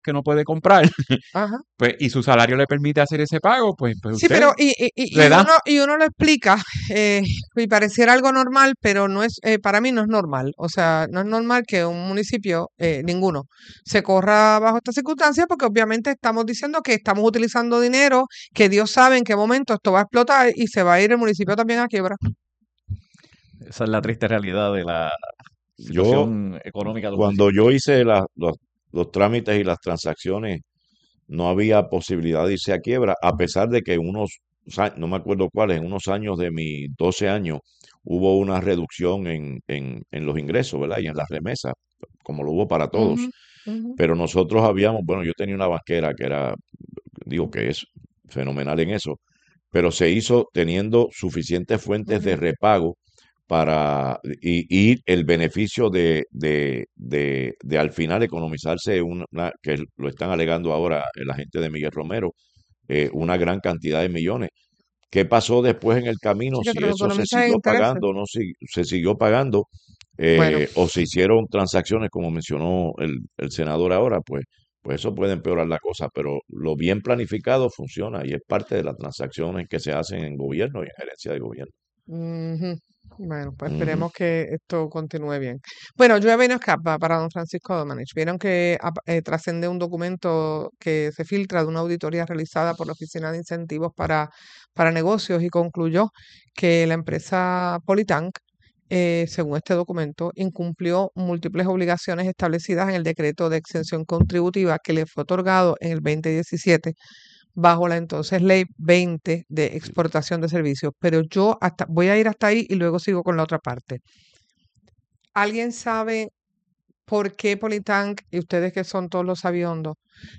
que no puede comprar, Ajá. pues, y su salario le permite hacer ese pago, pues Sí, usted pero le da. uno lo explica y pareciera algo normal, pero no es, para mí no es normal. O sea, no es normal que un municipio, ninguno, se corra bajo estas circunstancias porque obviamente estamos diciendo que estamos utilizando dinero, que Dios sabe en qué momento esto va a explotar y se va a ir el municipio también a quiebra. Esa es la triste realidad de la Yo, situación económica de los cuando municipios. yo hice los trámites y las transacciones, no había posibilidad de irse a quiebra, a pesar de que no me acuerdo cuáles, en unos años de mis 12 años, hubo una reducción en los ingresos, ¿verdad? Y en las remesas, como lo hubo para todos. Ujú, ujú. Pero nosotros bueno, yo tenía una banquera que digo que es fenomenal en eso, pero se hizo teniendo suficientes fuentes de Ujú. repago y el beneficio de al final economizarse que lo están alegando ahora la gente de Miguel Romero, una gran cantidad de millones. ¿Qué pasó después en el camino? Sí, que Si te lo eso se economizas en siguió intereses. pagando o no se siguió pagando, Bueno, o se hicieron transacciones como mencionó el senador ahora, pues eso puede empeorar la cosa, pero lo bien planificado funciona y es parte de las transacciones que se hacen en gobierno y en gerencia de gobierno. ujú. Bueno, pues Ujú. esperemos que esto continúe bien. Bueno, llueve y no escapa para don Francisco Domenech. Vieron que trascende un documento que se filtra de una auditoría realizada por la Oficina de Incentivos para Negocios y concluyó que la empresa Politank, según este documento, incumplió múltiples obligaciones establecidas en el decreto de exención contributiva que le fue otorgado en el 2017 bajo la entonces Ley 20 de exportación de servicios. Pero yo voy a ir hasta ahí y luego sigo con la otra parte. ¿Alguien sabe por qué Politank, y ustedes que son todos los sabiondos,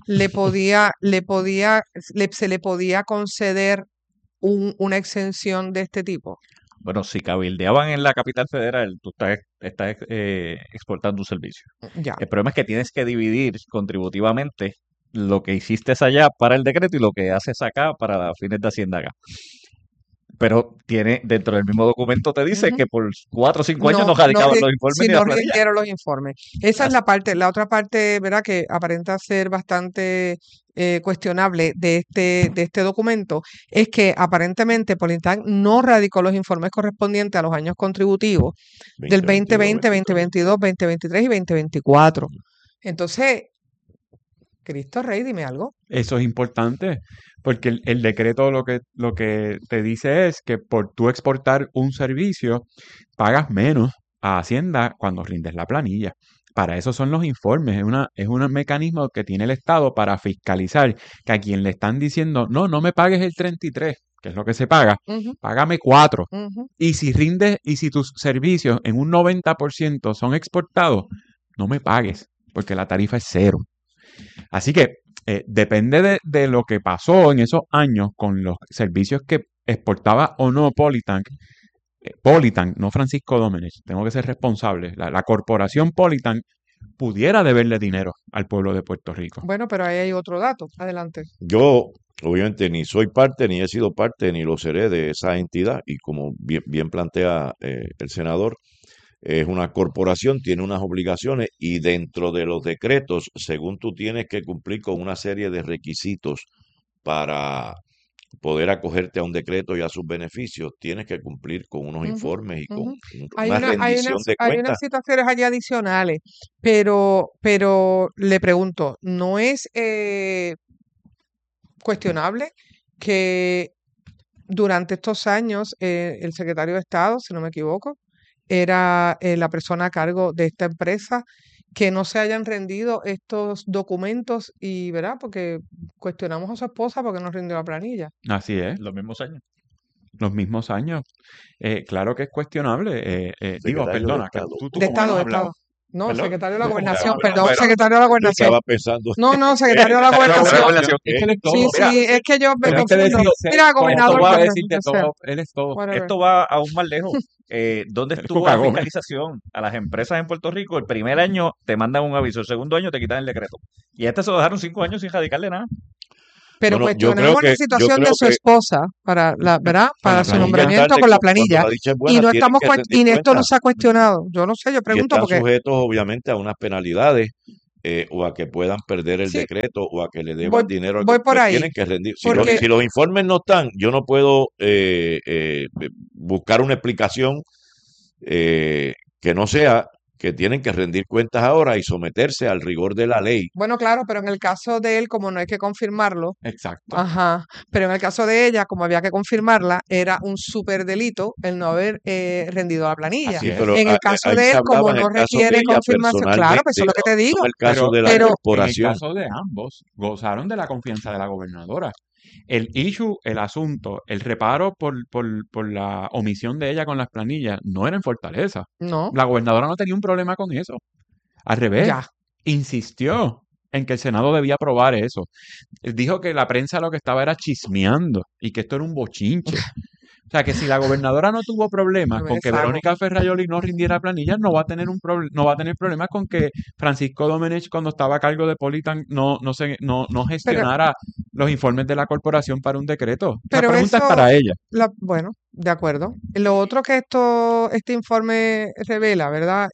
se le podía conceder una exención de este tipo? Bueno, si cabildeaban en la capital federal, tú estás exportando un servicio. Ya. El problema es que tienes que dividir contributivamente lo que hiciste allá para el decreto y lo que haces acá para fines de Hacienda acá. Pero dentro del mismo documento te dice Ujú. que por 4 o 5 años No, no radicaban los informes si ni las no planillas. rindieron los informes. Esa es Así- la parte, la otra parte, ¿verdad? Que aparenta ser bastante cuestionable de este documento, es que aparentemente Polintank no radicó los informes correspondientes a los años contributivos del 2022, 2020, 2022, 2023 y 2024. Entonces, Cristo Rey, dime algo. Eso es importante, porque el decreto lo que te dice es que por tú exportar un servicio, pagas menos a Hacienda cuando rindes la planilla. Para eso son los informes, es un mecanismo que tiene el Estado para fiscalizar que a quien le están diciendo, no me pagues el 33, que es lo que se paga, Ujú, págame 4. ujú. Y si tus servicios en un 90% son exportados, no me pagues, porque la tarifa es 0. Así que depende de lo que pasó en esos años con los servicios que exportaba o no Politank. Politank, no Francisco Domenech, tengo que ser responsable. La corporación Politank pudiera deberle dinero al pueblo de Puerto Rico. Bueno, pero ahí hay otro dato. Adelante. Yo, obviamente, ni soy parte, ni he sido parte, ni lo seré de esa entidad. Y como bien plantea el senador, es una corporación, tiene unas obligaciones y dentro de los decretos, según tú tienes que cumplir con una serie de requisitos para poder acogerte a un decreto y a sus beneficios, tienes que cumplir con unos Ujú, informes y con ujú. una rendición de Hay cuentas. unas situaciones allí adicionales, pero le pregunto, ¿no es cuestionable que durante estos años el secretario de Estado, si no me equivoco, era la persona a cargo de esta empresa, que no se hayan rendido estos documentos y, ¿verdad? Porque cuestionamos a su esposa porque no rindió la planilla. Así es, Los mismos años. los mismos años. Claro que es cuestionable. Digo, Secretario de perdona, que Estado. tú De como que no Estado, has de hablado. Estado. No, Perdón, secretario de la tú como que no has Gobernación, hablado, perdón, pero secretario de la Yo Gobernación. estaba pensando, No, secretario de la secretario de la Gobernación. Gobernación, es que él es Sí, todo. Mira, sí, es que yo me debiste confundo. decir Mira, todo, gobernador va a también, decirte o sea, todo, él es todo. whatever. Esto va aún más lejos. ¿Dónde El estuvo la Cucagón. fiscalización a las empresas en Puerto Rico? El primer año te mandan un aviso, el segundo año te quitan el decreto. Y a este se lo dejaron 5 años sin radicarle nada. Pero bueno, cuestionamos la situación de su esposa para ¿verdad? Con Para la su planilla. nombramiento con la planilla. cuando la dicha es Y buena, no tienen estamos que rendir y esto no cuentas se ha cuestionado. Yo no sé, yo y pregunto están porque sujetos, obviamente, a unas penalidades o a que puedan perder el Sí, decreto o a que le voy, deban dinero al voy por pues ahí, tienen que rendir. Si los, porque, si los informes no están, yo no puedo buscar una explicación que no sea que tienen que rendir cuentas ahora y someterse al rigor de la ley. bueno, claro, pero en el caso de él, como no hay que confirmarlo, Exacto. ajá, pero en el caso de ella, como había que confirmarla, era un súper delito el no haber rendido la planilla. Así Sí, es. pero En el caso ahí de se él, hablaba como en el no caso de requiere ella confirmación, claro, pues eso personalmente, es lo que te no digo, en el caso Pero, de la pero pero en el corporación. caso de ambos, gozaron de la confianza de la gobernadora. El issue, el asunto, el reparo por la omisión de ella con las planillas, no era en Fortaleza. no, La gobernadora no tenía un problema con eso. Al revés, ya. insistió en que el Senado debía aprobar eso. Dijo que la prensa lo que estaba era chismeando y que esto era un bochinche. O sea, que si la gobernadora no tuvo problemas Me con que deshago. Verónica Ferrayoli no rindiera planillas, no va a tener no va a tener problemas con que Francisco Domenech, cuando estaba a cargo de Politan, no Pero, gestionara los informes de la corporación para un decreto. La pero pregunta es eso, para ella. bueno, de acuerdo. Lo otro que este informe revela, ¿verdad?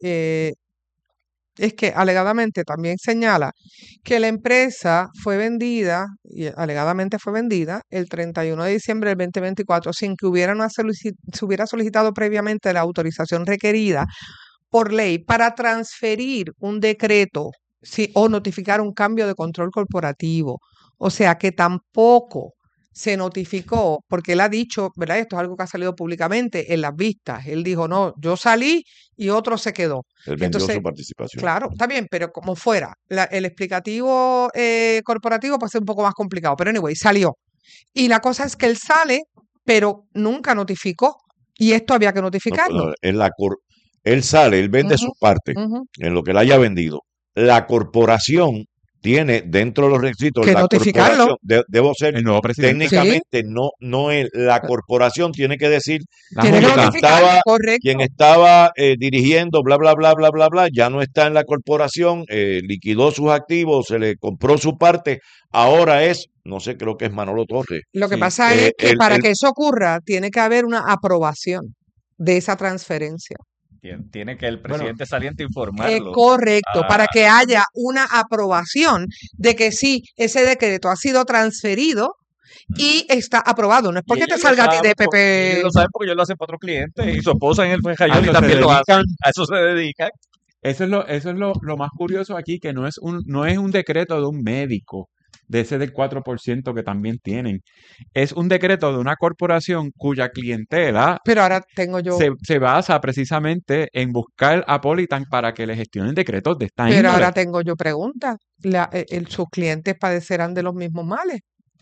Es que alegadamente también señala que la empresa fue vendida, y alegadamente fue vendida, el 31 de diciembre del 2024 sin que se hubiera solicitado previamente la autorización requerida por ley para transferir un decreto o notificar un cambio de control corporativo. O sea que tampoco se notificó, porque él ha dicho, ¿verdad? Esto es algo que ha salido públicamente en las vistas. Él dijo, no, yo salí y otro se quedó. Él vendió Entonces, su participación. claro, está bien, pero como fuera, el explicativo corporativo puede ser un poco más complicado, pero anyway, salió. Y la cosa es que él sale, pero nunca notificó. Y esto había que No, notificarlo. pero él sale, él vende Ujú, sus partes ujú. en lo que él haya vendido. La corporación tiene dentro de los requisitos, Que la notificarlo. corporación, debo ser El nuevo presidente, Sí, técnicamente, no él, la corporación tiene que decir la tiene que quien Junta, notificarlo, estaba, correcto. dirigiendo, bla, bla, bla, bla, bla, bla, ya no está en la corporación, liquidó sus activos, se le compró su parte, ahora es, no sé, creo que es Manolo Torres. Lo que sí. pasa es que para El que eso ocurra, tiene que haber una aprobación de esa transferencia. Tiene que el Bueno, presidente saliente Es informarlo correcto, para a, que haya una aprobación de que sí, ese decreto ha sido transferido y está aprobado. No es y porque te ellos lo salga a ti de saben, ellos Pepe. lo saben porque ellos lo hacen para otros clientes y su esposa en el a Fejayoli eso se también lo hace, dedican. a eso se dedican. Eso es lo más curioso aquí, que no es un decreto de un médico, de ese del 4% que también tienen. Es un decreto de una corporación cuya clientela Pero ahora tengo yo, se basa precisamente en buscar a Politan para que le gestionen decretos de esta pero índole. ahora tengo yo preguntas. Sus clientes padecerán de los mismos males.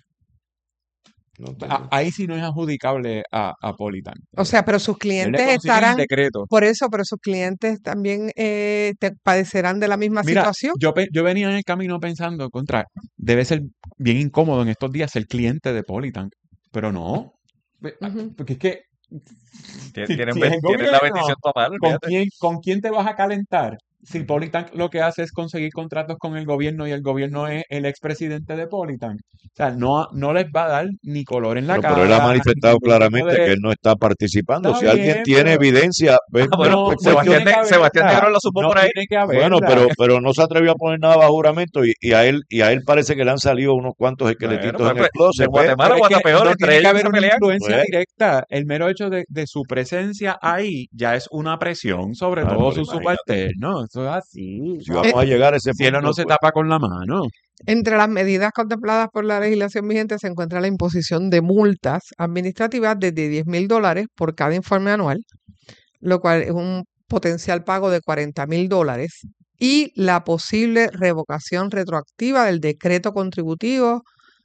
no tengo. Ahí sí no es adjudicable a Politan. O sea, pero sus Él le clientes consiguen el estarán, decreto. por eso, pero sus clientes también padecerán de la misma Mira, situación. yo venía en el camino pensando, debe ser bien incómodo en estos días ser cliente de Politan, pero no, Ujú. porque es que si Tienen, es el tienen la gobierno, bendición total, olvídate. con quién te vas a calentar? Si Politan lo que hace es conseguir contratos con el gobierno y el gobierno es el expresidente de Politan. O sea, no les va a dar ni color en la Pero él ha cara, ni manifestado ningún tipo claramente que de... él no está participando. Está Si alguien bien, tiene pero evidencia, pues, Bueno, no, pues no cuestión. tiene que Sebastián haberla. Negro lo supo No por ahí. tiene que Bueno, haberla. pero no se atrevió a poner nada bajo juramento y a él parece que le han salido unos cuantos Bueno, esqueletitos en el de closet. Pues, Guatemala a Pero es que Guatapeor, no entre tiene que ellos haber se una pelean. influencia pues, directa. El mero hecho de su presencia ahí ya es una presión sobre ay, todos pero sus imagínate, subalternos. Eso es así. si Eh, vamos a llegar a ese El cielo punto, no se pues, tapa con la mano. Entre las medidas contempladas por la legislación vigente se encuentra la imposición de multas administrativas desde $10,000 por cada informe anual, lo cual es un potencial pago de $40,000, y la posible revocación retroactiva del decreto contributivo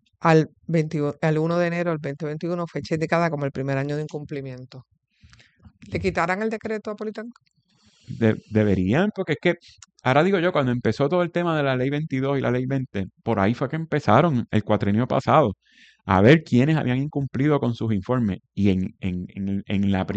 al 1 de enero del 2021, fecha indicada como el primer año de incumplimiento. ¿Le quitarán el decreto a Politanco? Deberían, porque es que, ahora digo yo, cuando empezó todo el tema de la ley 22 y la ley 20, por ahí fue que empezaron el cuatrenio pasado a ver quiénes habían incumplido con sus informes. Y en la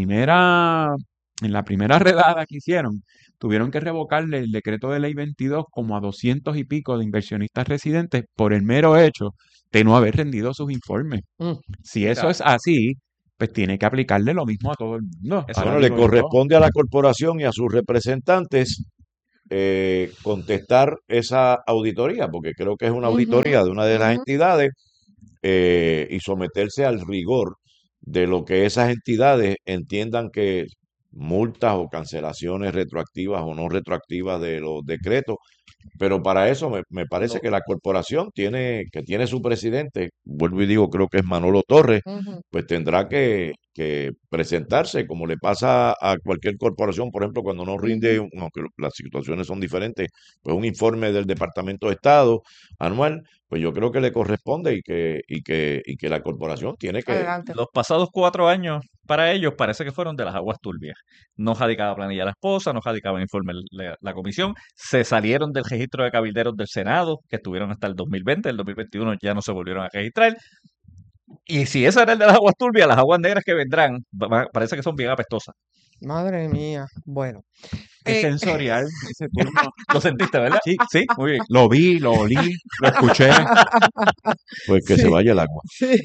primera redada que hicieron, tuvieron que revocarle el decreto de ley 22 como a 200 y pico de inversionistas residentes por el mero hecho de no haber rendido sus informes. Mm. Si eso Mira, es así, pues tiene que aplicarle lo mismo a todo el mundo. Eso Ahora bueno, le digo yo. corresponde a la corporación y a sus representantes contestar esa auditoría, porque creo que es una Ujú, auditoría de una de las ujú. entidades, y someterse al rigor de lo que esas entidades entiendan que multas o cancelaciones retroactivas o no retroactivas de los decretos. Pero para eso me parece No, que la corporación que tiene su presidente, vuelvo y digo, creo que es Manolo Torres, Ujú, pues tendrá que presentarse, como le pasa a cualquier corporación, por ejemplo, cuando no rinde, ujú. aunque las situaciones son diferentes, pues un informe del Departamento de Estado anual, pues yo creo que le corresponde y que la corporación tiene que. Adelante. los pasados 4 años para ellos parece que fueron de las aguas turbias. No radicaba planilla la esposa, no radicaba informe la comisión, se salieron del registro de cabilderos del Senado, que estuvieron hasta el 2020, el 2021 ya no se volvieron a registrar. Y si esa era el de las aguas turbias, las aguas negras que vendrán, parece que son bien apestosas. Madre mía. Bueno. Es Eh, sensorial ese turno. ¿Lo sentiste, verdad? Sí, Sí, muy bien. lo vi, lo olí, lo escuché. Pues que se sí, vaya el agua. sí.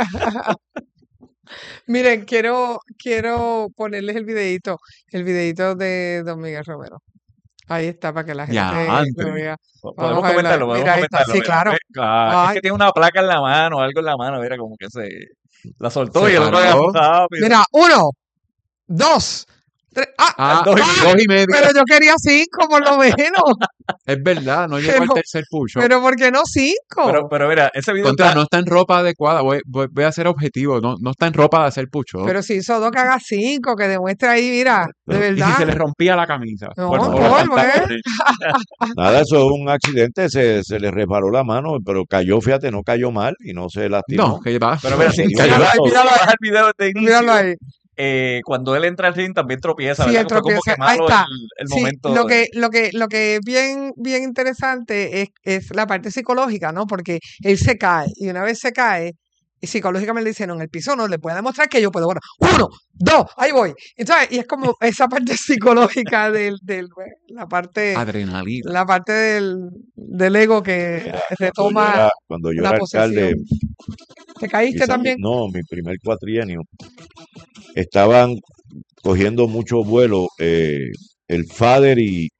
Miren, quiero ponerles el videito de Don Miguel Romero. Ahí está para que la Ya, gente antes. lo vea. Vamos Podemos a verlo. comentarlo, podemos Mira, ahí está. comentarlo. Sí, Mira, claro. es Ay, que tiene una placa en la mano, algo en la mano, mira, como que se la soltó Se y el otro paró. rápido. mira, 1, 2, 3. Ah, Dos y medio. 2.5. Pero yo quería 5 por lo menos. Es verdad, no llegó al Pero, tercer push-up. pero ¿por qué no 5? Pero mira, ese video Contra, está, no está en ropa adecuada. Voy a ser objetivo. No está en ropa de hacer push-up. Pero si hizo 2 que haga 5, que demuestre ahí, mira, de Pero, Y si se le verdad. rompía la camisa. No, por O favor, los polvo, ¿eh? pantalones. nada, eso es un accidente, se le resbaló la mano, pero cayó, fíjate, no cayó mal y no se No, lastimó. que va. pero No, mira, se si iba Míralo ahí, lento. míralo ahí, bajas el video de míralo inicio, ahí. cuando él entra al ring también tropieza, Sí, ¿verdad? el Que fue como tropieza. que Ahí malo está. el Sí, momento. lo que es bien interesante es la parte psicológica, ¿no? Porque él se cae y una vez se cae, y psicológicamente le dicen, no, en el piso no, le puede demostrar que yo puedo. Bueno, 1, 2, ahí voy. Entonces, y es como esa parte psicológica la parte, Adrenalina. la parte del ego que Mira, retoma cuando yo la era alcalde, posesión. ¿Te caíste también? mi primer cuatrienio, estaban cogiendo mucho vuelo, el FADER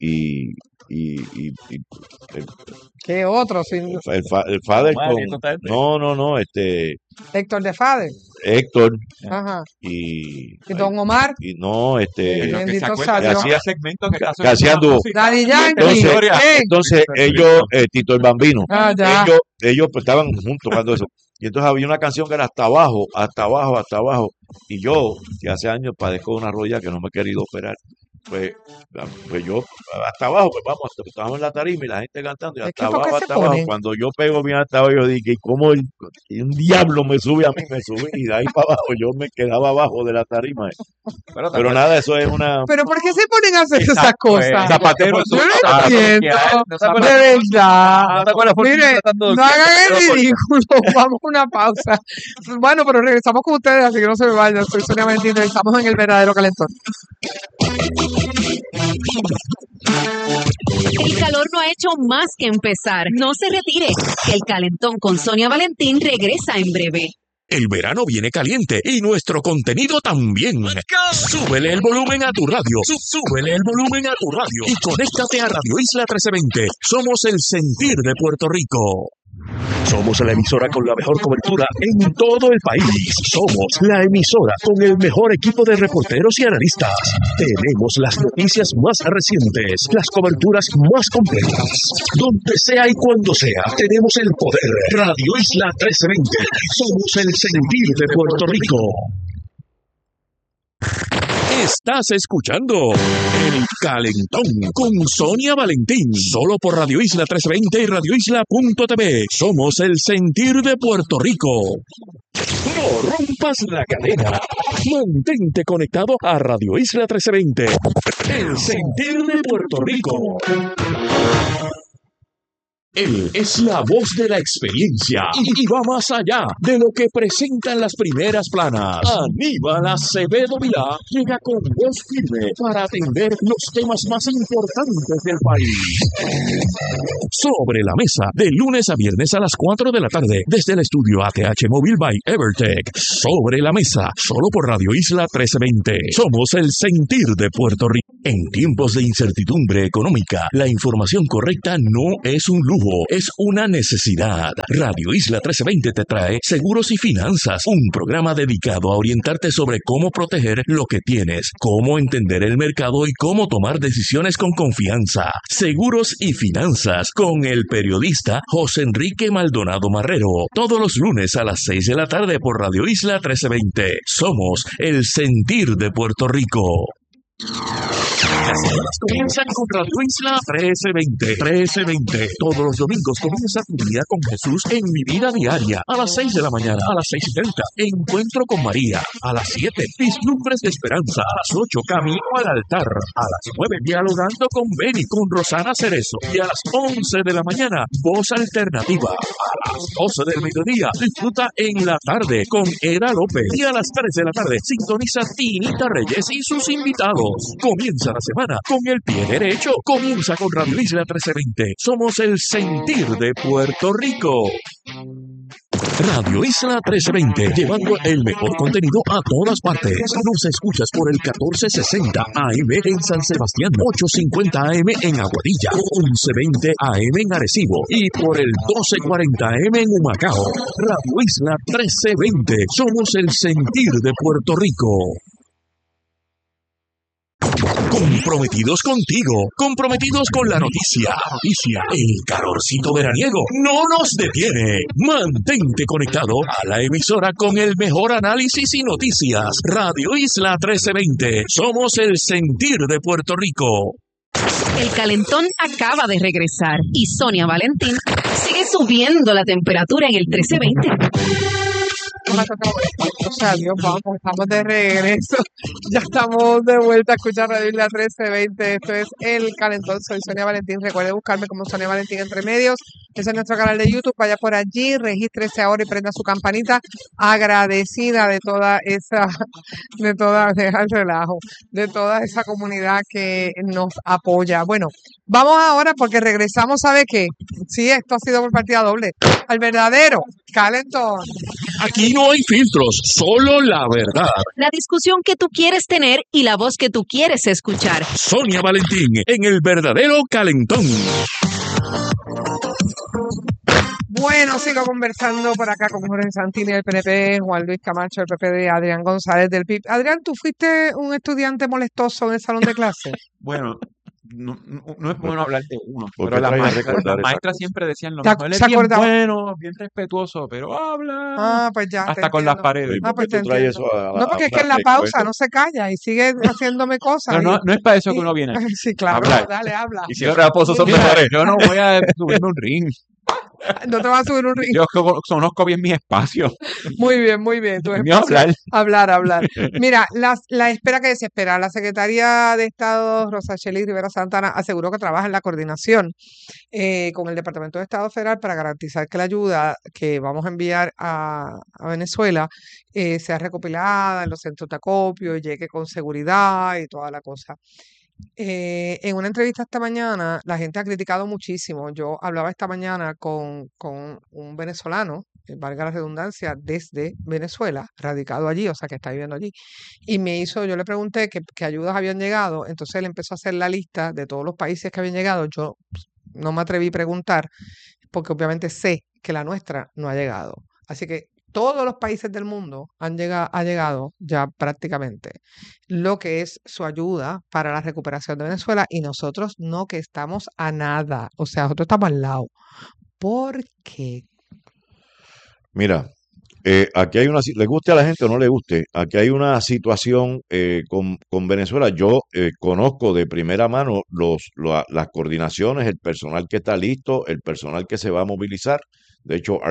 y el, ¿Qué otro? Sin el FADER Omar y con, toda esta gente. no, Héctor de Fade. Héctor Ajá. y, Y Don Omar. y no, En lo que se Bendito acuerda sea de Dios. ese segmento que está que hacían sonando la dúo. música. Daddy Yankee. Entonces, ¿Quién? entonces ellos, Tito el Bambino, Ah, ya. ellos pues, estaban juntos cuando eso. Y entonces había una canción que era hasta abajo, hasta abajo, hasta abajo. Y yo, que hace años padezco de una rodilla que no me he querido operar, pues, pues yo hasta abajo, pues vamos, estábamos en la tarima y la gente cantando, y Es hasta que ¿por qué abajo, se hasta abajo. ponen? Cuando yo pego bien hasta abajo, yo dije, ¿cómo un diablo me sube a mí? Me subí y de ahí para abajo yo me quedaba abajo de la tarima. Pero Pero nada, eso es una. ¿Pero por qué se ponen a hacer esas Exacto, cosas? Zapatero, Yo no Ah, entiendo. ¿no te De acuerdas? verdad. ¿No te acuerdas por qué Mire, tratando de no hagan el ridículo. Vamos a una pausa. Bueno, pero regresamos con ustedes, así que no se me vayan. Soy Sonia Valentín y estamos en el verdadero calentón. El calor no ha hecho más que empezar. No se retire, que el calentón con Sonia Valentín regresa en breve. El verano viene caliente y nuestro contenido también. Súbele el volumen a tu radio. Súbele el volumen a tu radio. Y conéctate a Radio Isla 1320. Somos el sentir de Puerto Rico. Somos la emisora con la mejor cobertura en todo el país. Somos la emisora con el mejor equipo de reporteros y analistas. Tenemos las noticias más recientes, las coberturas más completas. Donde sea y cuando sea, tenemos el poder. Radio Isla 1320. Somos el sentir de Puerto Rico. Estás escuchando El Calentón con Sonia Valentín, solo por Radio Isla 1320 y radioisla.tv. Somos el sentir de Puerto Rico. No rompas la cadena. Mantente conectado a Radio Isla 1320, el sentir de Puerto Rico. Él es la voz de la experiencia y va más allá de lo que presentan las primeras planas. Aníbal Acevedo Vilá llega con voz firme para atender los temas más importantes del país. Sobre la mesa, de lunes a viernes a las 4 de la tarde, desde el estudio ATH Móvil by Evertech. Sobre la mesa, solo por Radio Isla 1320. Somos el sentir de Puerto Rico. En tiempos de incertidumbre económica, la información correcta no es un lujo, es una necesidad. Radio Isla 1320 te trae Seguros y Finanzas, un programa dedicado a orientarte sobre cómo proteger lo que tienes, cómo entender el mercado y cómo tomar decisiones con confianza. Seguros y Finanzas con el periodista José Enrique Maldonado Marrero, todos los lunes a las 6 de la tarde por Radio Isla 1320. Somos el sentir de Puerto Rico. Las semanas comienzan con Radio Isla 1320. Todos los domingos comienza tu día con Jesús en Mi Vida Diaria. A las 6 de la mañana, a las 6:30, Encuentro con María. A las 7, Vislumbres de Esperanza. A las 8, Camino al Altar. A las 9, Dialogando con Beni, con Rosana Cerezo. Y a las 11 de la mañana, Voz Alternativa. A las 12 del mediodía, disfruta en la tarde con Eda López. Y a las 3 de la tarde, sintoniza Tinita Reyes y sus invitados. Comienza la semana con el pie derecho. Comienza con Radio Isla 1320. Somos el sentir de Puerto Rico. Radio Isla 1320, llevando el mejor contenido a todas partes. Nos escuchas por el 1460 AM en San Sebastián, 850 AM en Aguadilla, 1120 AM en Arecibo y por el 1240 AM en Humacao. Radio Isla 1320, somos el sentir de Puerto Rico. Comprometidos contigo, comprometidos con la noticia. El calorcito veraniego no nos detiene. Mantente conectado a la emisora con el mejor análisis y noticias. Radio Isla 1320. Somos el sentir de Puerto Rico. El calentón acaba de regresar y Sonia Valentín sigue subiendo la temperatura en el 1320. O sea, Dios, vamos, estamos de regreso. Ya estamos de vuelta a escuchar Radio Isla 1320. Esto es El Calentón. Soy Sonia Valentín. Recuerde buscarme como Sonia Valentín entre medios. Ese es nuestro canal de YouTube. Vaya por allí, regístrese ahora y prenda su campanita. Agradecida de toda esa, deja el relajo, de toda esa comunidad que nos apoya. Bueno, vamos ahora porque regresamos, ¿sabe qué? Sí, esto ha sido por partida doble. Al verdadero calentón. Aquí no hay filtros, solo la verdad. La discusión que tú quieres tener y la voz que tú quieres escuchar. Sonia Valentín en el verdadero calentón. Bueno, sigo conversando por acá con Jorge Santini del PNP, Juan Luis Camacho del PPD, Adrián González del PIB. Adrián, ¿tú fuiste un estudiante molestoso en el salón de clase? Bueno, no es bueno hablar de uno, ¿Por pero qué las traes a maestras, recordar las esa maestras cosa? siempre decían lo ¿Se mismo. Él es se bien acordaba? bueno, bien respetuoso, pero habla Ah, pues ya, te hasta con las entiendo. paredes. ¿Y Ah, por pues qué te tú traes entiendo. eso a No, porque es que en la pausa no se calla y sigue haciéndome cosas. Pero no es para eso que uno viene aquí, Sí, a claro, hablar. dale, habla. Y siempre las pozos son Mira, mejores. yo no voy a subirme un ring. No te vas a subir un ring. Yo conozco bien mis espacios. Muy bien. Tu Ni hablar. hablar. Mira, la espera que desespera. La secretaria de Estado, Rosachely Rivera Santana, aseguró que trabaja en la coordinación con el Departamento de Estado Federal para garantizar que la ayuda que vamos a enviar a Venezuela sea recopilada en los centros de acopio, llegue con seguridad y toda la cosa. En una entrevista esta mañana, la gente ha criticado muchísimo. Yo hablaba esta mañana con un venezolano, valga la redundancia, desde Venezuela, radicado allí, o sea, que está viviendo allí, y yo le pregunté qué ayudas habían llegado, entonces él empezó a hacer la lista de todos los países que habían llegado. Yo no me atreví a preguntar, porque obviamente sé que la nuestra no ha llegado. Así que todos los países del mundo ha llegado ya prácticamente lo que es su ayuda para la recuperación de Venezuela y nosotros no, que estamos a nada. O sea, nosotros estamos al lado. ¿Por qué? Mira, aquí hay le guste a la gente o no le guste, aquí hay una situación con Venezuela. Yo conozco de primera mano las coordinaciones, el personal que está listo, el personal que se va a movilizar. De hecho,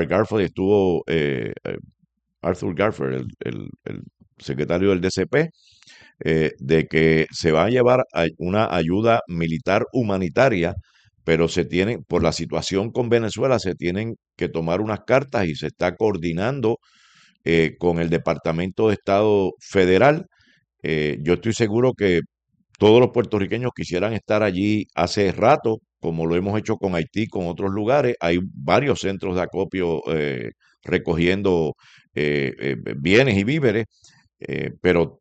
Arthur Garfield, el secretario del DCP, de que se va a llevar una ayuda militar humanitaria, pero por la situación con Venezuela, se tienen que tomar unas cartas y se está coordinando con el Departamento de Estado Federal. Yo estoy seguro que todos los puertorriqueños quisieran estar allí hace rato, como lo hemos hecho con Haití, con otros lugares. Hay varios centros de acopio recogiendo bienes y víveres, pero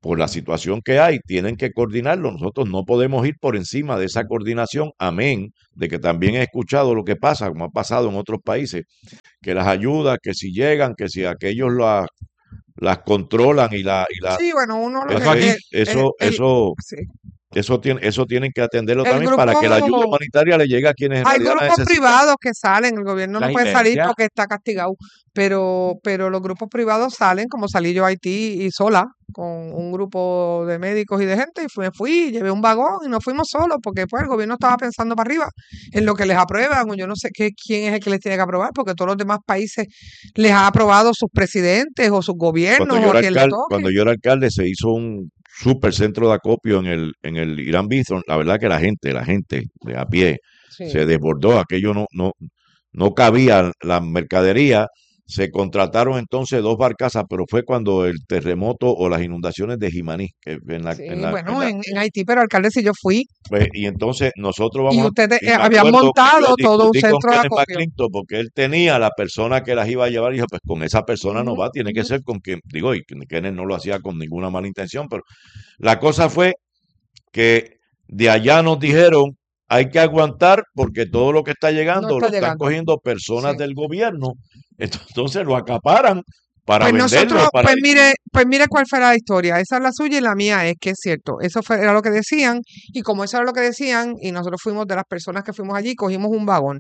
por la situación que hay, tienen que coordinarlo. Nosotros no podemos ir por encima de esa coordinación, amén, de que también he escuchado lo que pasa, como ha pasado en otros países, que las ayudas, que si llegan, que si aquellos las controlan y la Sí, bueno, uno lo eso que sí. eso tienen que atenderlo El también para que la ayuda grupo, humanitaria le llegue a quienes en hay realidad la grupos necesitan. privados que salen, el gobierno no La puede salir diferencia, porque está castigado, pero los grupos privados salen, como salí yo a Haití y sola, con un grupo de médicos y de gente, y me fui, llevé un vagón y nos fuimos solos, porque pues el gobierno estaba pensando para arriba en lo que les aprueban, o yo no sé quién es el que les tiene que aprobar, porque todos los demás países les ha aprobado sus presidentes o sus gobiernos o a quien le toque. Cuando yo era alcalde se hizo un super centro de acopio en el Irán Bithorn. La verdad que la gente de a pie Sí. se desbordó, aquello no cabía la mercadería. Se contrataron entonces 2 barcazas, pero fue cuando el terremoto o las inundaciones de Jimaní, que Sí, bueno, en Haití, pero alcalde, si yo fui pues, y entonces nosotros y vamos ustedes y me habían acuerdo que yo montado todo un discutí con centro de Kenneth acopio. McClintock porque él tenía la persona que las iba a llevar y dijo, pues con esa persona no Ujú, va, tiene que ujú. ser con quien, digo, y Kenneth no lo hacía con ninguna mala intención, pero la cosa fue que de allá nos dijeron, hay que aguantar porque todo lo que está No llegando está lo están llegando. cogiendo personas Sí. del gobierno, entonces lo acaparan para Pues venderlo, nosotros, para pues mire cuál fue la historia. Esa es la suya y la mía es que es cierto. Era lo que decían, y como eso era lo que decían, y nosotros fuimos de las personas que fuimos allí, cogimos un vagón.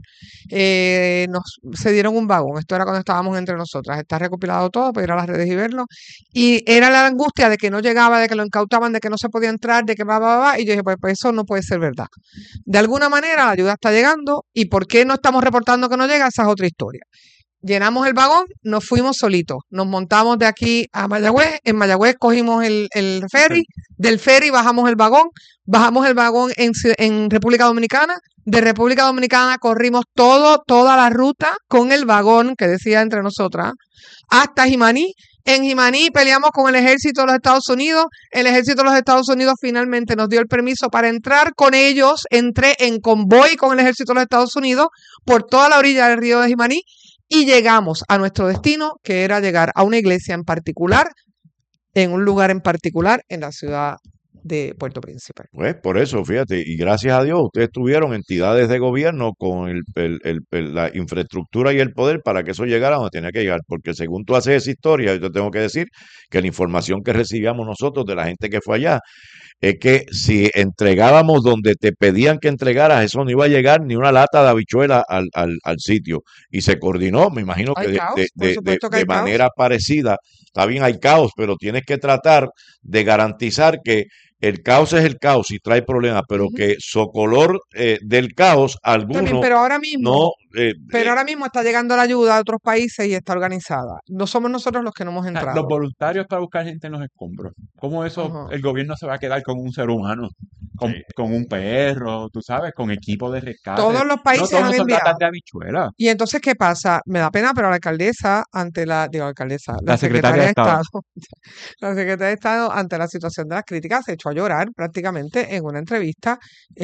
Nos cedieron un vagón. Esto era cuando estábamos entre nosotras. Está recopilado todo para ir a las redes y verlo. Y era la angustia de que no llegaba, de que lo incautaban, de que no se podía entrar, de que va. Y yo dije, pues eso no puede ser verdad. De alguna manera la ayuda está llegando, y ¿por qué no estamos reportando que no llega? Esa es otra historia. Llenamos el vagón, nos fuimos solitos. Nos montamos de aquí a Mayagüez. En Mayagüez cogimos el ferry. Del ferry bajamos el vagón. Bajamos el vagón en República Dominicana. De República Dominicana corrimos toda la ruta con el vagón que decía entre nosotras hasta Jimaní. En Jimaní peleamos con el ejército de los Estados Unidos. El ejército de los Estados Unidos finalmente nos dio el permiso para entrar con ellos. Entré en convoy con el ejército de los Estados Unidos por toda la orilla del río de Jimaní. Y llegamos a nuestro destino, que era llegar a una iglesia en particular, en un lugar en particular, en la ciudad de Puerto Príncipe. Pues por eso, fíjate, y gracias a Dios ustedes tuvieron entidades de gobierno con la infraestructura y el poder para que eso llegara donde tenía que llegar, porque según tú haces esa historia, yo te tengo que decir que la información que recibíamos nosotros de la gente que fue allá, es que si entregábamos donde te pedían que entregaras, eso no iba a llegar ni una lata de habichuela al sitio. Y se coordinó, me imagino que Hay caos, por supuesto que de hay caos. manera parecida. Está bien, hay caos, pero tienes que tratar de garantizar que el caos es el caos y trae problemas, pero Ujú. que socolor del caos, Está bien, algunos pero ahora mismo, no. está llegando la ayuda a otros países y está organizada. No somos nosotros los que no hemos o sea, entrado. los voluntarios para buscar gente en los escombros. ¿Cómo eso Ajá. el gobierno se va a quedar con un ser humano? Con, Sí. con un perro, tú sabes, con equipo de rescate. Todos los No países todos han son latas enviado. de habichuela. Y entonces, ¿qué pasa? Me da pena, pero la alcaldesa, La secretaria de Estado. la secretaria de Estado, ante la situación de las críticas, se echó a llorar prácticamente en una entrevista.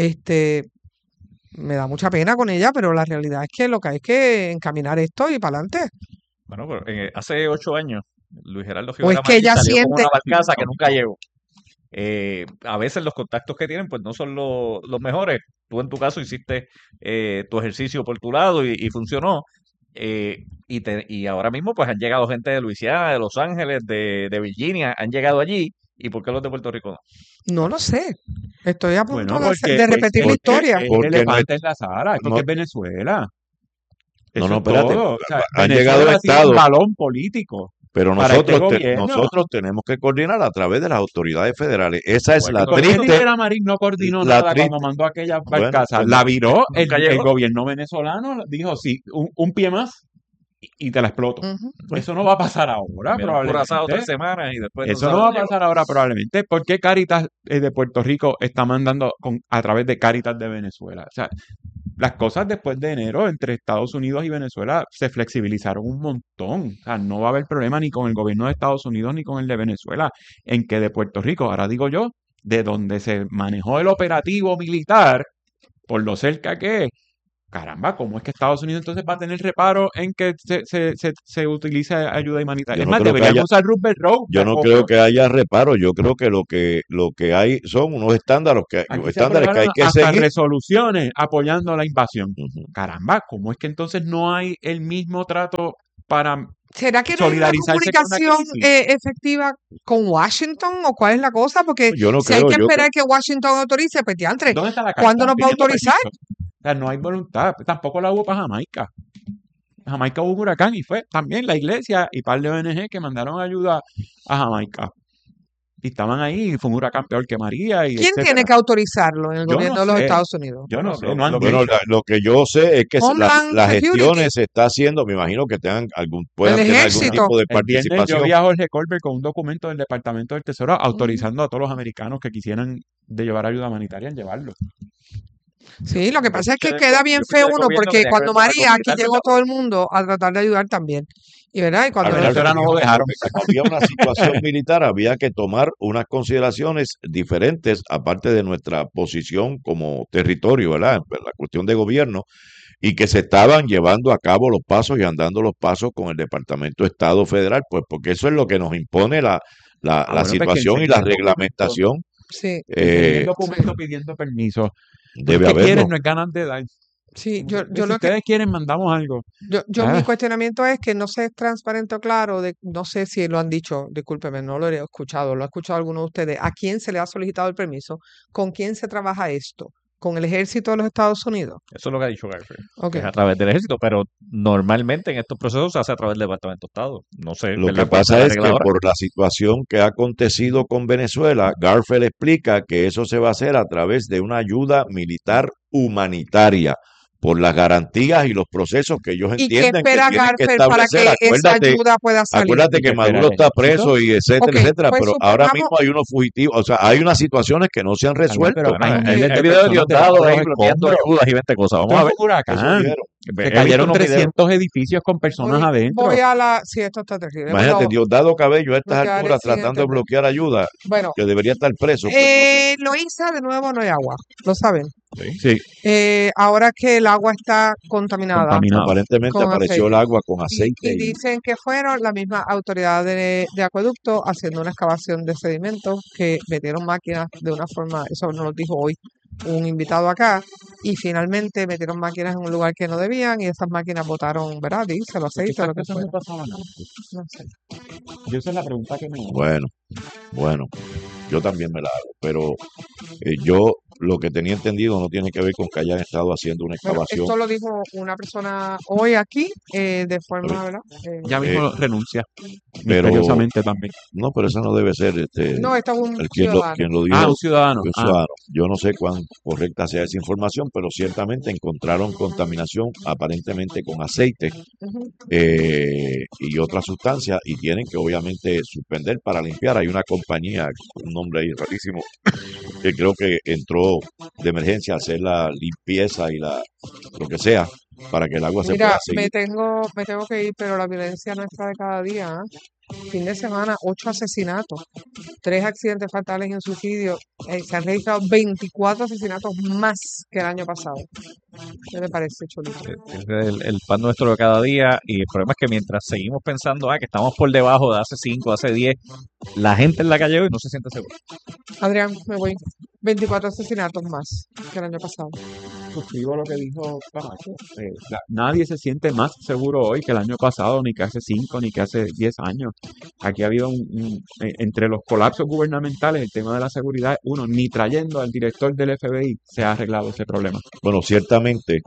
Me da mucha pena con ella, pero la realidad es que lo que hay que encaminar esto y para adelante. Bueno, pero hace 8 años, Luis Gerardo O es Figueroa que Marín ella salió con siente, una barcaza que No, nunca no. llegó. A veces los contactos que tienen pues no son los mejores. Tú en tu caso hiciste tu ejercicio por tu lado y funcionó. Y ahora mismo pues han llegado gente de Luisiana, de Los Ángeles, de Virginia, han llegado allí. ¿Y por qué los de Puerto Rico no? no lo sé. Estoy a punto Bueno, porque de repetir la historia. es el Porque elefante en la sala, es porque no, es Venezuela. no, Eso no, es espérate, todo. O sea, han llegado Venezuela ha sido un estados. balón político Pero para este gobierno. nosotros tenemos que coordinar a través de las autoridades federales. Esa es Bueno, la ¿Y por qué nosotros, triste, Rivera Marín no coordinó la nada cuando triste. mandó aquella Bueno, barcaza? pues La no, viró nunca el llegó. gobierno venezolano, dijo, sí, un pie más y te la exploto. Ujú. pues, Eso no va a pasar ahora, Enviaron Curazao 3 probablemente. semanas y después no Eso sabe no va a dónde llegó. pasar ahora, probablemente. ¿Por qué Cáritas de Puerto Rico está mandando a través de Cáritas de Venezuela? O sea, las cosas después de enero entre Estados Unidos y Venezuela se flexibilizaron un montón. O sea, no va a haber problema ni con el gobierno de Estados Unidos ni con el de Venezuela. En que de Puerto Rico, ahora digo yo, de donde se manejó el operativo militar, por lo cerca que es, Caramba, ¿cómo es que Estados Unidos entonces va a tener reparo en que se utilice ayuda humanitaria? Yo Es no más, creo que deberíamos haya, usar Roosevelt Road. yo no creo que haya reparo, yo creo que lo que hay son unos estándares Aquí se estándares que hay aprobaron que hasta seguir. resoluciones apoyando la invasión. Ujú. Caramba, ¿cómo es que entonces no hay el mismo trato para ¿Será que no hay una solidarizarse con una comunicación crisis? efectiva con Washington o cuál es la cosa? Porque Yo no si hay creo, que yo creo, esperar que Washington autorice, pues diantre, ¿Dónde está la ¿cuándo carta nos va a pidiendo autorizar? permiso? O sea, no hay voluntad. Tampoco la hubo para Jamaica. En Jamaica hubo un huracán y fue también la iglesia y par de ONG que mandaron ayuda a Jamaica. Y estaban ahí, y fue un huracán peor que María y ¿Quién tiene etcétera. que autorizarlo en el Yo no gobierno de los sé, Estados Unidos? yo no Bueno, sé, no han bueno, dicho. lo que yo sé es que Homeland las Security, gestiones se está haciendo, me imagino que el puedan tener algún ejército. tipo de El viernes yo participación. vi a Jorge Colbert con un documento del Departamento del Tesoro autorizando a todos los americanos que quisieran de llevar ayuda humanitaria en llevarlo. Sí, lo que Yo pasa es que escuché queda bien yo escuché feo del uno, gobierno que porque tenía que cuando ver con algo María, aquí militar, llegó ¿verdad? todo el mundo a tratar de ayudar también. Y verdad, y A cuando Pero Venezuela no lo fíjate dejaron. que como había una situación militar, había que tomar unas consideraciones diferentes, aparte de nuestra posición como territorio, ¿verdad? En la cuestión de gobierno, y que se estaban llevando a cabo los pasos y andando los pasos con el Departamento de Estado Federal, pues porque eso es lo que nos impone la Ah, bueno, pues que situación y enseñe la el documento, reglamentación. sí, que enseñe el eh, documento sí, pidiendo permiso. Pues debe ¿qué quieren? haberlo. No es ganas de dar. sí, Pues, yo si lo que ustedes quieren, mandamos algo. mi Ah, cuestionamiento es que no se es transparente o claro no sé si lo han dicho, discúlpeme, no lo he escuchado, lo ha escuchado alguno de ustedes, a quién se le ha solicitado el permiso, con quién se trabaja esto, con el ejército de los Estados Unidos. Eso es lo que ha dicho Garfield, Ok. que es a través del ejército, pero normalmente en estos procesos se hace a través del Departamento de Estado. No sé, Lo ¿verdad? que ¿Cuál pasa la es regla que ahora? por la situación que ha acontecido con Venezuela, Garfield explica que eso se va a hacer a través de una ayuda militar humanitaria, por las garantías y los procesos que ellos ¿Y qué entienden que espera tienen que Garfield para establecer. que esa ayuda pueda salir? Acuérdate ¿y qué que espera Maduro el está ejército? preso y etcétera, Ok, etcétera, pues pero ahora supongamos, mismo hay unos fugitivos, o sea, hay unas situaciones que no se han Carmen, pero resuelto. Bueno, hay hay, miles hay de videos de personas Diosdado debajo de ahí los bloqueando escombros. ayudas y 20 cosas. Esto Vamos a es ver. un huracán. Eso vieron. Se He visto cayeron unos videos. 300 edificios con personas adentro. voy a la, sí, esto está terrible. Imagínate, Bueno, Diosdado Cabello a me estas quedaré alturas sin tratando de entender. bloquear ayuda, Bueno, que debería estar preso. Pues, Loíza, de nuevo no hay agua, lo saben. Sí, Ahora que el agua está contaminada contaminado. aparentemente con apareció el aceite. agua con Y aceite y dicen que fueron la misma autoridad de acueducto haciendo una excavación de sedimentos que metieron máquinas de una forma, eso nos lo dijo hoy un invitado acá, y finalmente metieron máquinas en un lugar que no debían y esas máquinas botaron, ¿verdad? Diésel, Porque aceite, esas lo que cosas fuera. no pasaban antes. No sé. Yo esa es la pregunta que me hago. bueno, yo también me la hago, pero yo lo que tenía entendido no tiene que ver con que hayan estado haciendo una Bueno, excavación. esto lo dijo una persona hoy aquí, de forma, ¿verdad? Ya mismo renuncia, pero misteriosamente también. no, pero eso no debe ser No, esto es un quien ciudadano. lo dijo, Ah, un ciudadano. un ciudadano. Yo no sé cuán correcta sea esa información, pero ciertamente encontraron contaminación aparentemente con aceite Ujú. y otras sustancias y tienen que obviamente suspender para limpiar. Hay una compañía, un nombre ahí rarísimo, que creo que entró de emergencia a hacer la limpieza y lo que sea para que el agua se Mira, pueda me seguir. tengo que ir, pero la violencia nuestra de cada día, ¿eh? Fin de semana, 8 asesinatos, 3 accidentes fatales y un suicidio. Se han registrado 24 asesinatos más que el año pasado. ¿Qué le parece, Cholito? Es el pan nuestro de cada día y el problema es que mientras seguimos pensando que estamos por debajo de hace 5, hace 10, la gente en la calle hoy no se siente segura. Adrián, me voy. 24 asesinatos más que el año pasado. Suscribo lo que dijo Camacho. Nadie se siente más seguro hoy que el año pasado, ni que hace 5, ni que hace 10 años. Aquí ha habido entre los colapsos gubernamentales, el tema de la seguridad, ni trayendo al director del FBI se ha arreglado ese problema. Bueno, ciertamente,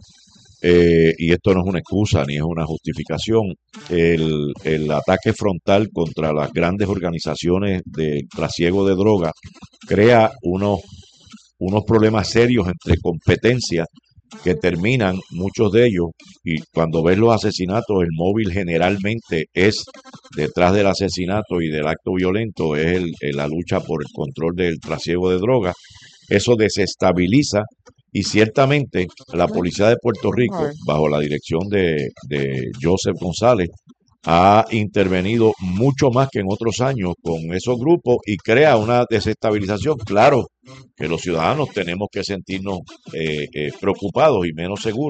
y esto no es una excusa ni es una justificación, el ataque frontal contra las grandes organizaciones de trasiego de droga crea unos problemas serios entre competencias que terminan, muchos de ellos, y cuando ves los asesinatos, el móvil generalmente es detrás del asesinato y del acto violento, es la lucha por el control del trasiego de drogas. Eso desestabiliza y ciertamente la policía de Puerto Rico, bajo la dirección de Joseph González, ha intervenido mucho más que en otros años con esos grupos y crea una desestabilización. Claro que los ciudadanos tenemos que sentirnos preocupados y menos seguros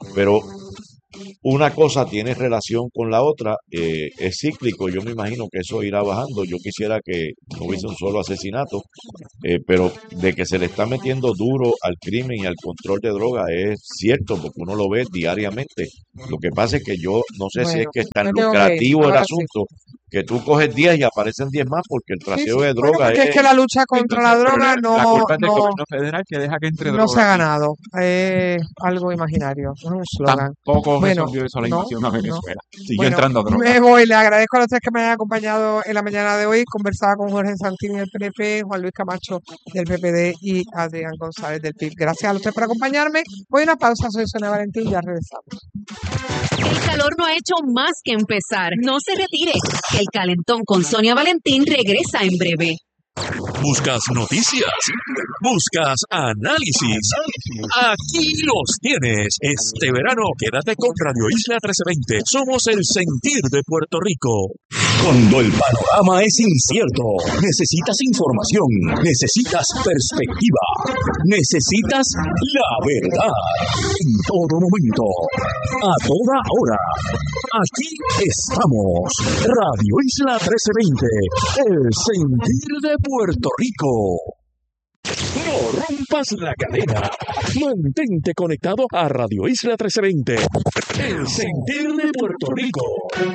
pero una cosa tiene relación con la otra, es cíclico, yo me imagino que eso irá bajando. Yo quisiera que no hubiese un solo asesinato, pero de que se le está metiendo duro al crimen y al control de droga es cierto, porque uno lo ve diariamente. Lo que pasa es que yo no sé si es Bueno, que es tan me tengo que ir. lucrativo el Ahora sí. asunto, que tú coges 10 y aparecen 10 más, porque el Sí, trasiego sí. de Bueno, droga porque es que la lucha contra la Entonces, pero droga la culpa es del no, gobierno federal que deja que entre no se droga ha aquí. ganado. Es algo imaginario, es un slogan. Tampoco Bueno, resolvió eso la no, invasión a no. Venezuela. Siguió Bueno, entrando droga. me voy. Le agradezco a los tres que me hayan acompañado en la mañana de hoy. Conversaba con Jorge Santini del PNP, Juan Luis Camacho del PPD y Adrián González del PIB. Gracias a los tres por acompañarme. Voy a una pausa. Soy Sonia Valentín. Ya regresamos. El calor no ha hecho más que empezar. No se retire. El calentón con Sonia Valentín regresa en breve. Buscas noticias, buscas análisis. Aquí los tienes. Este verano quédate con Radio Isla 1320. Somos el sentir de Puerto Rico. Cuando el panorama es incierto, necesitas información, necesitas perspectiva, necesitas la verdad. En todo momento, a toda hora. Aquí estamos. Radio Isla 1320. El sentir de Puerto Rico. No rompas la cadena. Mantente conectado a Radio Isla 1320. El sentir de Puerto Rico.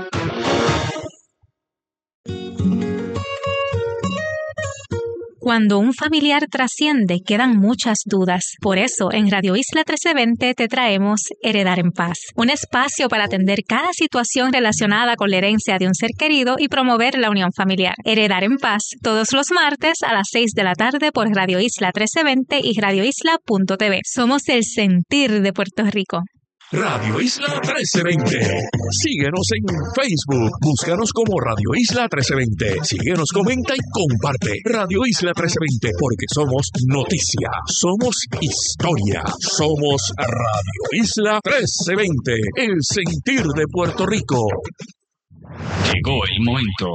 Cuando un familiar trasciende, quedan muchas dudas. Por eso, en Radio Isla 1320 te traemos Heredar en Paz, un espacio para atender cada situación relacionada con la herencia de un ser querido y promover la unión familiar. Heredar en Paz, todos los martes a las 6 de la tarde por Radio Isla 1320 y radioisla.tv. Somos el sentir de Puerto Rico. Radio Isla 1320. Síguenos en Facebook. Búscanos como Radio Isla 1320. Síguenos, comenta y comparte. Radio Isla 1320, porque somos noticia, somos historia, somos Radio Isla 1320, el sentir de Puerto Rico. Llegó el momento.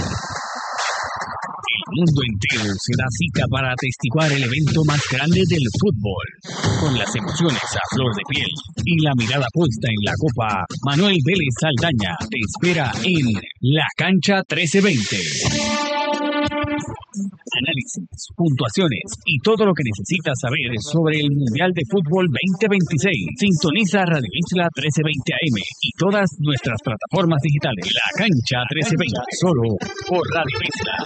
El mundo entero se da cita para atestiguar el evento más grande del fútbol. Con las emociones a flor de piel y la mirada puesta en la copa, Manuel Vélez Saldaña te espera en La Cancha 1320. Análisis, puntuaciones y todo lo que necesitas saber sobre el Mundial de Fútbol 2026. Sintoniza Radio Isla 1320 AM y todas nuestras plataformas digitales. La Cancha 1320, solo por Radio Isla.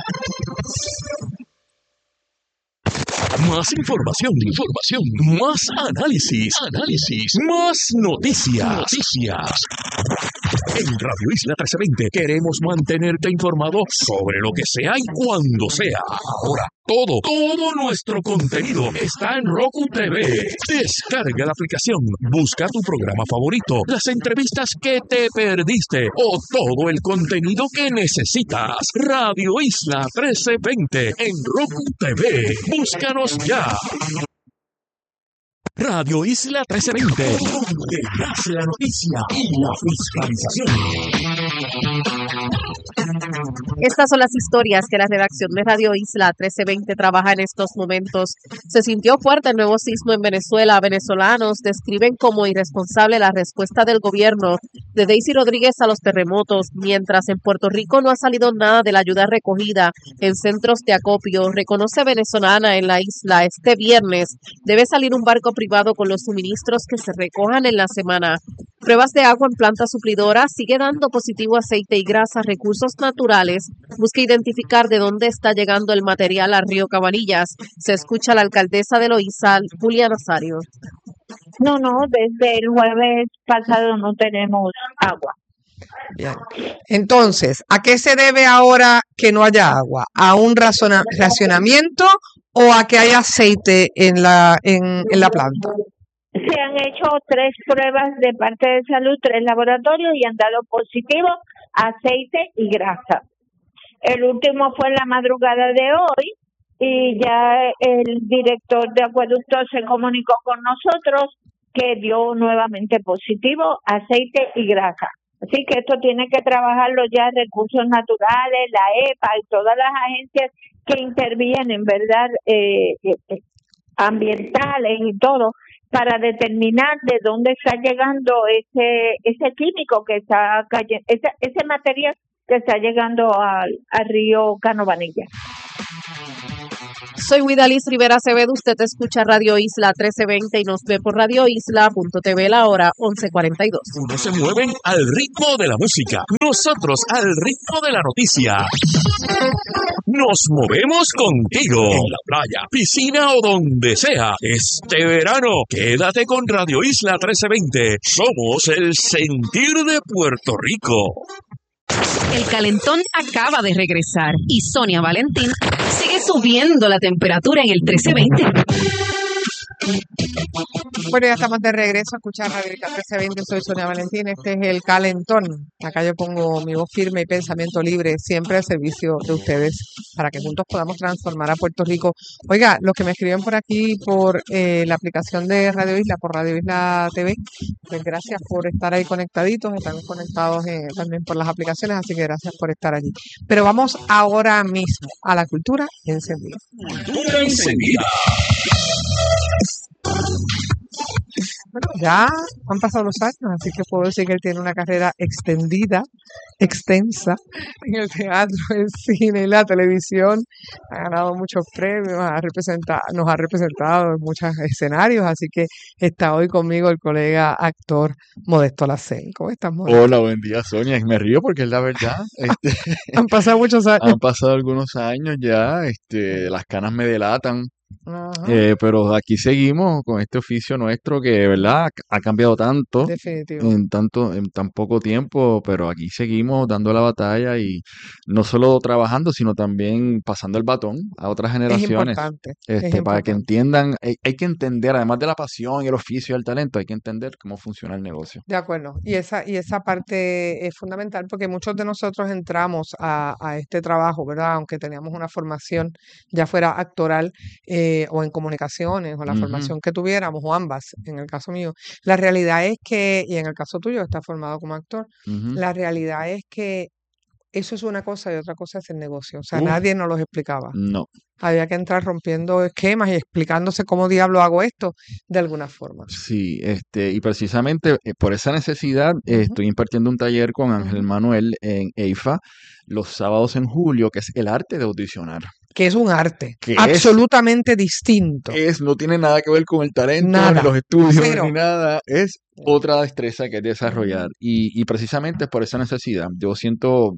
Más información, más análisis, más noticias. En Radio Isla 1320 queremos mantenerte informado sobre lo que sea y cuando sea. Ahora, todo nuestro contenido está en Roku TV. Descarga la aplicación, busca tu programa favorito, las entrevistas que te perdiste o todo el contenido que necesitas. Radio Isla 1320 en Roku TV. Búscanos ya. Radio Isla 1320, donde nace la noticia y la fiscalización. Estas son las historias que la redacción de Radio Isla 1320 trabaja en estos momentos. Se sintió fuerte el nuevo sismo en Venezuela. Venezolanos describen como irresponsable la respuesta del gobierno de Daisy Rodríguez a los terremotos, mientras en Puerto Rico no ha salido nada de la ayuda recogida en centros de acopio. Reconoce venezolana en la isla este viernes debe salir un barco privado con los suministros que se recojan en la semana. Pruebas de agua en planta suplidora, sigue dando positivo aceite y grasa, recursos naturales. Busca identificar de dónde está llegando el material al río Cabanillas. Se escucha a la alcaldesa de Loíza, Julia Nazario. No, desde el jueves pasado no tenemos agua. Bien. Entonces, ¿a qué se debe ahora que no haya agua? ¿A un racionamiento o a que haya aceite en la planta? Se han hecho 3 pruebas de parte de salud, 3 laboratorios y han dado positivo aceite y grasa. El último fue en la madrugada de hoy y ya el director de acueducto se comunicó con nosotros que dio nuevamente positivo aceite y grasa. Así que esto tiene que trabajarlo ya Recursos Naturales, la EPA y todas las agencias que intervienen, ¿verdad? Ambientales y todo, para determinar de dónde está llegando ese químico que está cayendo, ese material que está llegando al río Canovanilla. Soy Widalis Rivera Acevedo, usted escucha Radio Isla 1320 y nos ve por radioisla.tv la hora 11:42. Unos se mueven al ritmo de la música, nosotros al ritmo de la noticia. Nos movemos contigo en la playa, piscina o donde sea. Este verano, quédate con Radio Isla 1320. Somos el sentir de Puerto Rico. El calentón acaba de regresar y Sonia Valentín sigue subiendo la temperatura en el 1320. Bueno, ya estamos de regreso a escuchar Radio Isla 1320. Soy Sonia Valentín. Este es el calentón. Acá yo pongo mi voz firme y pensamiento libre, siempre al servicio de ustedes, para que juntos podamos transformar a Puerto Rico. Oiga, los que me escriben por aquí, por la aplicación de Radio Isla, por Radio Isla TV, pues gracias por estar ahí conectaditos. Están conectados también por las aplicaciones, así que gracias por estar allí. Pero vamos ahora mismo a la cultura encendida. Cultura encendida. Bueno, ya han pasado los años, así que puedo decir que él tiene una carrera extensa en el teatro, el cine y la televisión. Ha ganado muchos premios, nos ha representado en muchos escenarios, así que está hoy conmigo el colega actor Modesto Lacén. ¿Cómo estás, Modesto? Hola, buen día, Sonia. Y me río porque es la verdad. Han pasado muchos años. Han pasado algunos años ya, las canas me delatan. Ajá, Pero aquí seguimos con este oficio nuestro que, de verdad, ha cambiado tanto definitivo. en tan poco tiempo, pero aquí seguimos dando la batalla y no solo trabajando, sino también pasando el batón a otras Es generaciones. importante, Para que entiendan, hay que entender, además de la pasión y el oficio y el talento, hay que entender cómo funciona el negocio. De acuerdo. Y esa parte es fundamental porque muchos de nosotros entramos a este trabajo, ¿verdad? Aunque teníamos una formación, ya fuera actoral o en comunicaciones, o la Ujú. formación que tuviéramos, o ambas, en el caso mío. La realidad es que, y en el caso tuyo, estás formado como actor, Ujú. la realidad es que eso es una cosa y otra cosa es el negocio. O sea, Uf, nadie nos los explicaba. no. Había que entrar rompiendo esquemas y explicándose cómo diablo hago esto de alguna forma. Sí, y precisamente por esa necesidad Ujú, estoy impartiendo un taller con Ángel ujú. Manuel en EIFA los sábados en julio, que es el arte de audicionar. Que es un arte Que absolutamente distinto. no tiene nada que ver con el talento, ni Nada. los estudios, Cero. ni nada. Es otra destreza que es desarrollar. Y precisamente por esa necesidad, yo siento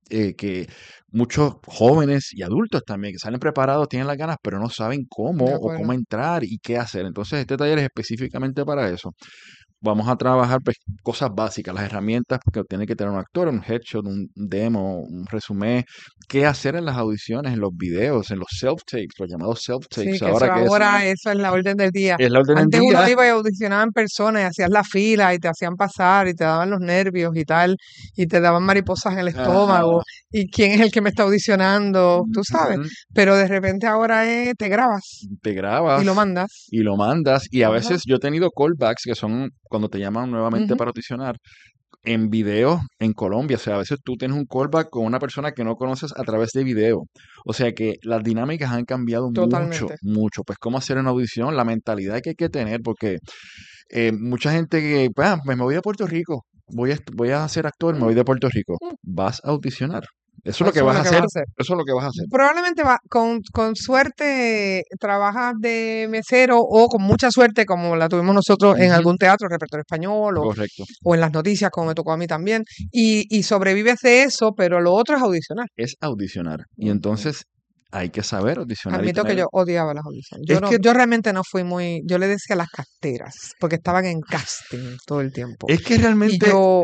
que muchos jóvenes y adultos también que salen preparados, tienen las ganas, pero no saben De cómo o acuerdo. cómo entrar y qué hacer. Entonces, este taller es específicamente para eso. Vamos a trabajar pues, cosas básicas, las herramientas que tiene que tener un actor, un headshot, un demo, un resumen, qué hacer en las audiciones, en los videos, en los self-tapes, los llamados Sí, self-tapes. que Ahora eso es la orden del día. es la orden del Antes uno día. iba y audicionaba en persona y hacías la fila y te hacían pasar y te daban los nervios y tal, y te daban mariposas en el estómago, Ajá. y quién es el que me está audicionando, tú sabes. Ujú. Pero de repente ahora te grabas Te y lo grabas mandas. y lo mandas. Y a Ajá. veces yo he tenido callbacks que son cuando te llaman nuevamente Ujú. para audicionar en video en Colombia. O sea, a veces tú tienes un callback con una persona que no conoces a través de video. O sea que las dinámicas han cambiado mucho, Totalmente. mucho. Pues cómo hacer una audición, la mentalidad que hay que tener, porque mucha gente que, pues me voy a Puerto Rico, voy a ser actor, me voy de Puerto Rico. Vas a audicionar. Eso es lo que Eso es vas a lo que hacer. vas a hacer. Eso es lo que vas a hacer. Probablemente con suerte trabajas de mesero o con mucha suerte, como la tuvimos nosotros en Ujú. algún teatro, repertorio español Correcto. o en las noticias, como me tocó a mí también, y sobrevives de eso, pero lo otro es audicionar. Es audicionar. Y Ujú. entonces hay que saber audicionar y Admito que tener. yo odiaba las audiciones. Es que, Yo realmente no fui yo le decía las casteras, porque estaban en casting todo el tiempo. es que Y realmente yo,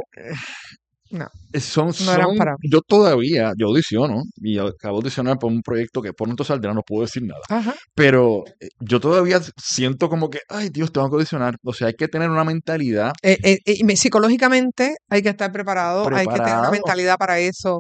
no, no eran para mí. yo audiciono y acabo de audicionar por un proyecto que pronto saldrá, no puedo decir nada. Ajá. Pero yo todavía siento como que, ay Dios, tengo que audicionar. O sea, hay que tener una mentalidad Psicológicamente hay que estar preparado, hay que tener una preparado. mentalidad para eso,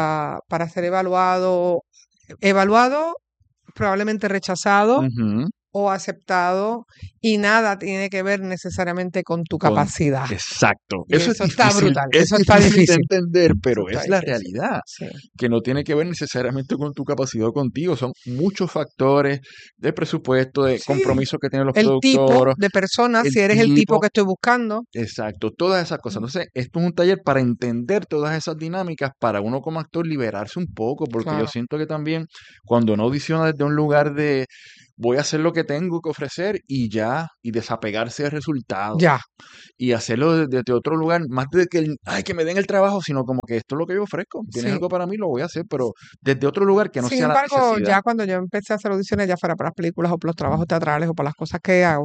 para ser evaluado, probablemente rechazado, Ujú. o aceptado y nada tiene que ver necesariamente con tu Con- capacidad. Exacto. Y Eso es eso está difícil, brutal, es eso está difícil de difícil. entender, pero Eso es está la difícil. realidad, Sí. que no tiene que ver necesariamente con tu capacidad o contigo, son muchos factores de presupuesto, de Sí. compromiso que tienen los El tipo productores, de persona, el si eres el tipo tipo, que estoy buscando. exacto, todas esas cosas. Entonces, esto es un taller para entender todas esas dinámicas, para uno como actor liberarse un poco, porque yo Claro. siento que también cuando uno audiciona desde un lugar de voy a hacer lo que tengo que ofrecer y ya, y desapegarse del resultado, Ya. y hacerlo desde otro lugar, más de que, ay, que me den el trabajo, sino como que esto es lo que yo ofrezco, tienes Sí. algo para mí, lo voy a hacer, pero desde otro lugar que no Sin sea la embargo, necesidad. ya cuando yo empecé a hacer audiciones, ya fuera para las películas o para los trabajos teatrales o para las cosas que hago,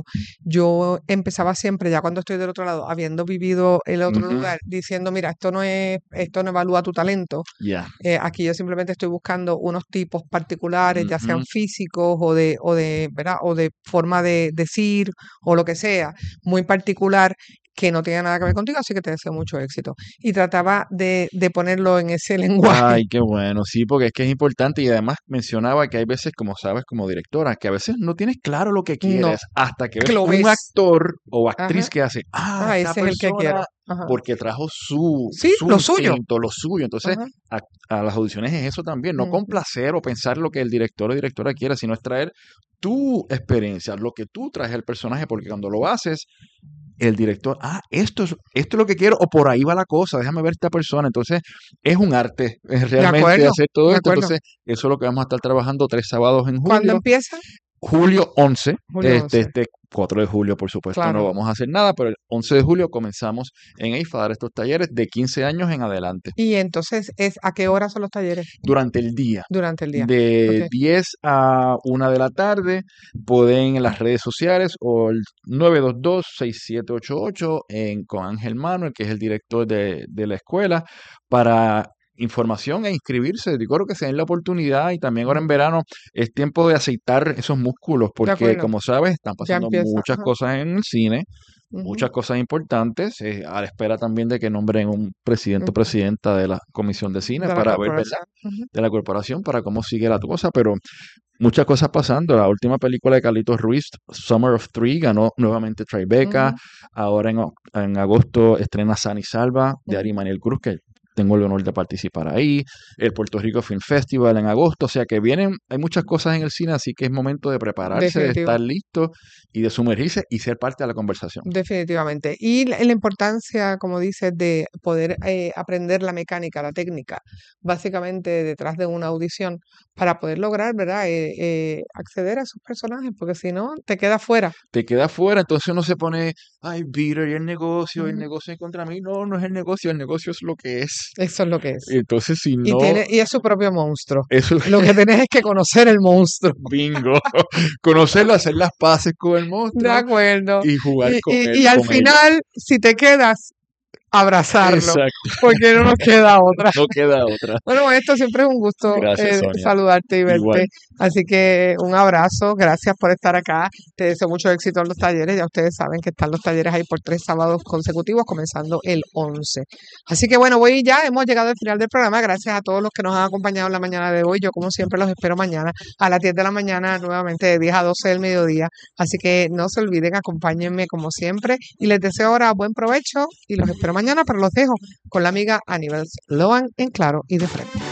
yo empezaba siempre, ya cuando estoy del otro lado, habiendo vivido el otro Ujú, lugar, diciendo, mira, esto no evalúa tu talento. ya. Aquí yo simplemente estoy buscando unos tipos particulares, ya sean Ujú. físicos ¿verdad? O de forma de decir o lo que sea, muy particular que no tiene nada que ver contigo, así que te deseo mucho éxito. Y trataba de ponerlo en ese lenguaje. Ay, qué bueno, sí, porque es que es importante y además mencionaba que hay veces, como sabes, como directora, que a veces no tienes claro lo que No, quieres hasta que que ves lo un ves. actor o actriz Ajá. que hace, esta Ese es el que quiero. persona, Ajá. porque trajo su Sí, lo suyo. instinto, lo suyo. Entonces, Ajá. a las audiciones es eso también, no Ujú. complacer o pensar lo que el director o directora quiera, sino es traer tu experiencia, lo que tú traes al personaje, porque cuando lo haces, el director, esto es lo que quiero, o por ahí va la cosa, déjame ver esta persona. Entonces, es un arte De realmente acuerdo, hacer todo de esto. acuerdo. Entonces, eso es lo que vamos a estar trabajando 3 sábados en ¿Cuándo julio. empieza? Julio 11, Julio 11. 4 de julio, por supuesto, no Claro. vamos a hacer nada, pero el 11 de julio comenzamos en EIFA a dar estos talleres de 15 años en adelante, Y entonces, ¿a qué hora son los talleres? durante el día. Durante el día. De Ok. 10 a 1 de la tarde, pueden en las redes sociales o el 922-6788 con Ángel Manuel, que es el director de la escuela, para información e inscribirse. Yo creo que se den la oportunidad y también ahora en verano es tiempo de aceitar esos músculos De porque, acuerdo. como sabes, están Ya pasando empieza. muchas Ajá. cosas en el cine, Ujú. muchas cosas importantes, a la espera también de que nombren un presidente o Ujú. presidenta de la Comisión de Cine De la para ver, ¿verdad? corporación. Ujú. De la corporación para cómo sigue la cosa, pero muchas cosas pasando. La última película de Carlitos Ruiz, Summer of Three, ganó nuevamente Tribeca. Ujú. Ahora en agosto estrena San y Salva de Ari Ujú. Maniel Cruz, que tengo el honor de participar ahí. El Puerto Rico Film Festival en agosto. O sea que hay muchas cosas en el cine, así que es momento de prepararse, de Definitivo. estar listo y de sumergirse y ser parte de la conversación. Definitivamente. Y la importancia, como dices, de poder aprender la mecánica, la técnica, básicamente detrás de una audición, para poder lograr, ¿verdad? Acceder a esos personajes, porque si no, te quedas fuera. Te queda fuera, entonces uno se pone, ay, Peter, y el Ujú. negocio es contra mí. No, no es el negocio es lo que es. Eso es lo que es. Entonces, si Y no, es su propio monstruo. eso Lo que tenés es que conocer el monstruo. bingo. Conocerlo, hacer las paces con el De monstruo acuerdo. y jugar Y, con y, él, y al con ella. final, si te quedas, abrazarlo, Exacto, porque no nos queda otra. no queda otra. Bueno, esto siempre es un gusto Gracias, Sonia. saludarte y Igual. verte. Así que un abrazo, gracias por estar acá. Te deseo mucho éxito en los talleres. Ya ustedes saben que están los talleres ahí por 3 sábados consecutivos, comenzando el 11. Así que bueno, hemos llegado al final del programa. Gracias a todos los que nos han acompañado en la mañana de hoy. Yo, como siempre, los espero mañana a las 10 de la mañana, nuevamente de 10 a 12 del mediodía. Así que no se olviden, acompáñenme como siempre. Y les deseo ahora buen provecho y los espero mañana, pero los dejo con la amiga Aníbal Loan en Claro y de Frente.